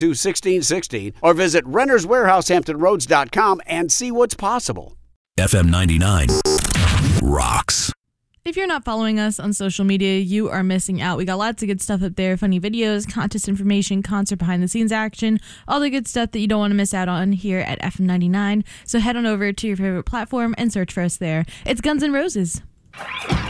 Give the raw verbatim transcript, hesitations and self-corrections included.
sixteen sixteen or visit renters warehouse hampton roads dot com and see what's possible. F M ninety-nine rocks. If you're not following us on social media, you are missing out. We got lots of good stuff up there, funny videos, contest information, concert behind-the-scenes action, all the good stuff that you don't want to miss out on here at F M ninety-nine. So head on over to your favorite platform and search for us there. It's Guns N' Roses.